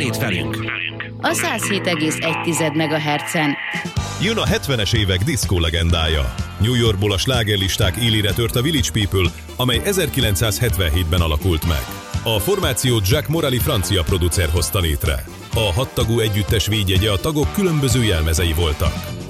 zenét velünk. A 107,1 MHz-en. Jön a 70-es évek diszkó legendája. New Yorkból a slágerlisták élére tört a Village People, amely 1977-ben alakult meg. A formációt Jacques Morali francia producer hozta létre. A 6 tagú együttes védjegye a tagok különböző jelmezei voltak.